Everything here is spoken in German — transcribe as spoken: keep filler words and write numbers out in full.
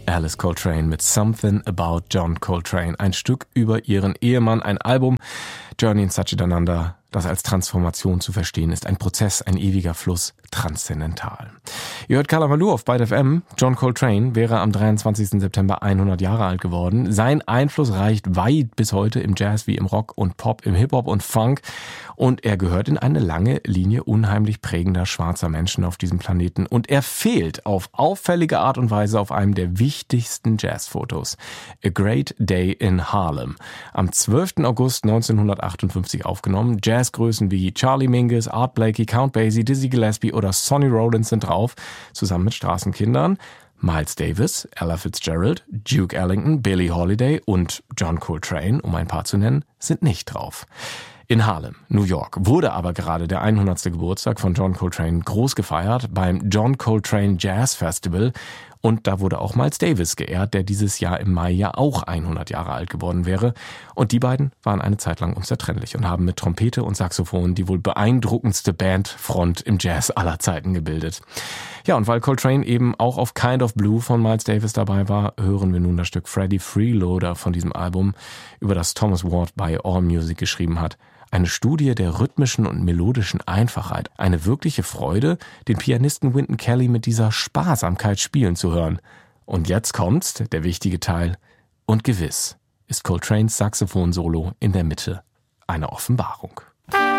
Alice Coltrane mit Something About John Coltrane. Ein Stück über ihren Ehemann, ein Album, Journey in Satchitananda, das als Transformation zu verstehen ist. Ein Prozess, ein ewiger Fluss, transzendental. Ihr hört Kalamaloo auf Byte F M. John Coltrane wäre am dreiundzwanzigsten September hundert Jahre alt geworden. Sein Einfluss reicht weit bis heute im Jazz wie im Rock und Pop, im Hip-Hop und Funk. Und er gehört in eine lange Linie unheimlich prägender schwarzer Menschen auf diesem Planeten. Und er fehlt auf auffällige Art und Weise auf einem der wichtigsten Jazzfotos. A Great Day in Harlem. Am zwölften August neunzehnhundertachtundfünfzig aufgenommen. Jazzgrößen wie Charlie Mingus, Art Blakey, Count Basie, Dizzy Gillespie oder Sonny Rollins sind drauf, zusammen mit Straßenkindern. Miles Davis, Ella Fitzgerald, Duke Ellington, Billie Holiday und John Coltrane, um ein paar zu nennen, sind nicht drauf. In Harlem, New York, wurde aber gerade der hundertste Geburtstag von John Coltrane groß gefeiert beim John Coltrane Jazz Festival. Und da wurde auch Miles Davis geehrt, der dieses Jahr im Mai ja auch hundert Jahre alt geworden wäre. Und die beiden waren eine Zeit lang unzertrennlich und haben mit Trompete und Saxophon die wohl beeindruckendste Bandfront im Jazz aller Zeiten gebildet. Ja, und weil Coltrane eben auch auf Kind of Blue von Miles Davis dabei war, hören wir nun das Stück Freddie Freeloader von diesem Album, über das Thomas Ward bei AllMusic geschrieben hat. Eine Studie der rhythmischen und melodischen Einfachheit. Eine wirkliche Freude, den Pianisten Wynton Kelly mit dieser Sparsamkeit spielen zu hören. Und jetzt kommt's, der wichtige Teil. Und gewiss ist Coltranes Saxophon-Solo in der Mitte eine Offenbarung.